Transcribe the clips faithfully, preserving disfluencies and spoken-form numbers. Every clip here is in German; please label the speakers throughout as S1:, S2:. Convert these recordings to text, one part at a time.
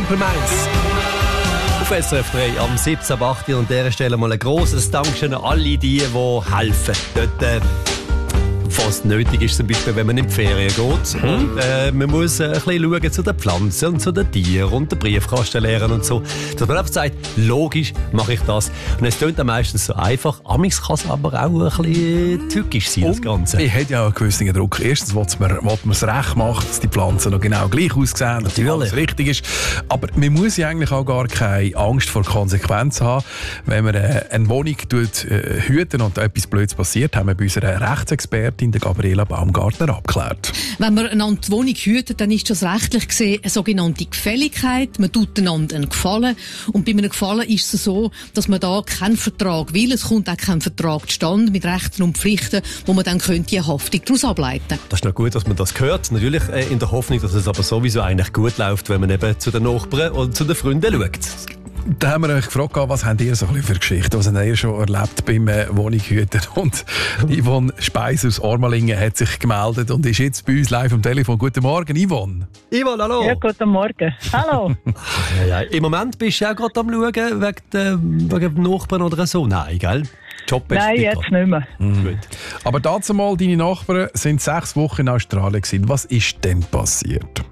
S1: Simple Minds. Auf S R F drei am siebten ab acht Uhr. Und an dieser Stelle mal ein grosses Dankeschön an alle die, die helfen. Dort, äh, was nötig ist, zum Beispiel, wenn man in die Ferien geht. Mhm. Und, äh, man muss äh, ein bisschen schauen zu den Pflanzen und zu den Tieren und den Briefkasten leeren und so. Dass man einfach sagt, logisch mache ich das. Und es klingt dann meistens so einfach. Amigs kann es aber auch ein bisschen tückisch sein, das Ganze.
S2: Ich hätte ja einen gewissen Druck. Erstens will man es recht machen, dass die Pflanzen noch genau gleich aussehen, dass alles richtig ist. Aber man muss ja eigentlich auch gar keine Angst vor Konsequenzen haben. Wenn man äh, eine Wohnung tut, äh, hüten und etwas Blödes passiert, haben wir bei unserer Rechtsexpertin, der Gabriela Baumgartner, abgeklärt.
S3: Wenn man einander die Wohnung hütet, dann ist das rechtlich gesehen eine sogenannte Gefälligkeit. Man tut einander einen Gefallen. Und bei einem Gefallen ist es so, dass man da keinen Vertrag will. Es kommt auch kein Vertrag zustande mit Rechten und Pflichten, wo man dann könnte eine Haftung daraus ableiten.
S1: Das ist noch gut, dass man das hört. Natürlich äh, in der Hoffnung, dass es aber sowieso eigentlich gut läuft, wenn man eben zu den Nachbarn und zu den Freunden schaut.
S2: Da haben wir euch gefragt, was habt ihr so ein bisschen für Geschichten, was habt ihr schon erlebt beim äh, Wohnunghüten? Und Yvonne Speiser aus Ormalingen hat sich gemeldet und ist jetzt bei uns live am Telefon. Guten Morgen, Yvonne.
S1: Yvonne, hallo.
S4: Ja, guten Morgen. Hallo.
S1: ja, ja. Im Moment bist du auch gerade am Schauen wegen, der, wegen dem Nachbarn oder so? Nein, gell? Job
S4: Nein, jetzt nicht mehr.
S2: Mhm. Gut. Aber dazu mal, deine Nachbarn sind sechs Wochen in Australien gewesen. Was ist denn passiert?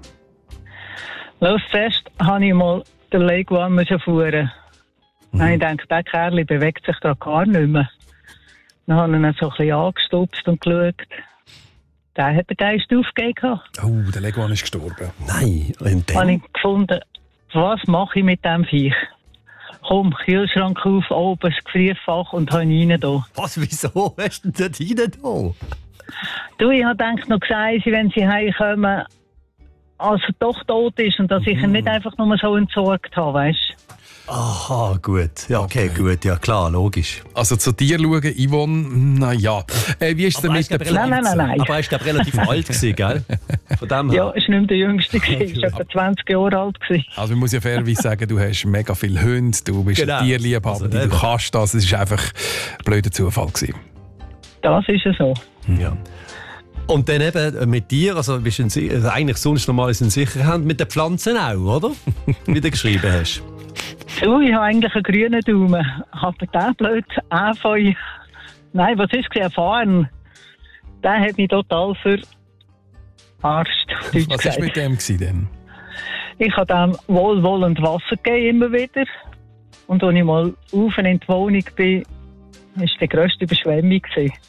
S4: Los, zuerst habe ich mal den Leguan müssen fahren. Mhm. Dann ich dachte, der Kerl bewegt sich da gar nicht mehr. Dann habe ich ihn so ein bisschen angestupst und geschaut. Der hat den Geist aufgegeben.
S2: Oh, der Leguan ist gestorben.
S1: Nein, und
S4: dann habe ich gefunden, was mache ich mit dem Viech? Komm, Kühlschrank auf, oben das Gefrierfach und habe ihn rein da.
S1: Was, wieso hast du denn dort rein da?
S4: Du, ich habe gedacht, noch gesagt, wenn sie heimkommen, als er doch tot ist und dass ich ihn nicht einfach nur so entsorgt habe, weißt du?
S1: Aha, gut. Ja, okay, okay, gut. Ja, klar, logisch.
S2: Also zu dir schauen, Yvonne, na ja. Äh, wie ist es denn mit der Pflanze?
S4: Nein, nein, nein, nein.
S1: Aber er ist, glaube ich, relativ alt gewesen, gell? Von dem her.
S4: Ja, er war nicht mehr der Jüngste. Er war etwa zwanzig Jahre alt gewesen.
S2: Also man muss ja fairerweise sagen, du hast mega viele Hunde, du bist genau. ein Tierliebhaber, also, du kannst das. Es war einfach ein blöder Zufall gewesen.
S4: Das ist ja so.
S1: Ja. Und dann eben mit dir, also bist du in, also eigentlich sonst normalerweise in Sicherheit, mit den Pflanzen auch, oder? Wie du geschrieben hast.
S4: So, ich habe eigentlich einen grünen Daumen. Aber der blöd Efeu, nein, was ist es, erfahren? Der hat mich total verarscht.
S2: Was war mit dem denn?
S4: Ich habe dem wohlwollend Wasser gegeben, immer wieder. Und als ich mal rauf in die Wohnung bin, war die grösste Überschwemmung.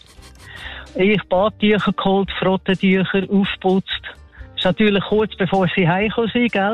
S4: Ich Badtücher geholt, Frottentücher aufgeputzt. Das ist natürlich kurz bevor sie heimgekommen sind, gell?